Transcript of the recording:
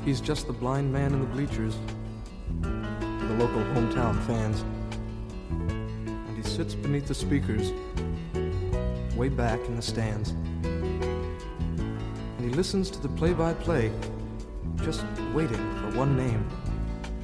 He's just the blind man in the bleachers to the local hometown fans. And he sits beneath the speakers, way back in the stands. And he listens to the play-by-play, just waiting for one name.